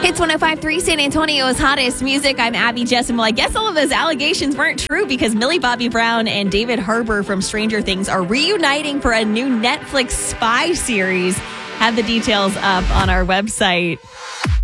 Hits 105.3 San Antonio's hottest music. I'm Abby Jessam. Well, I guess all of those allegations weren't true because Millie Bobby Brown and David Harbour from Stranger Things are reuniting for a new Netflix spy series. Have the details up on our website.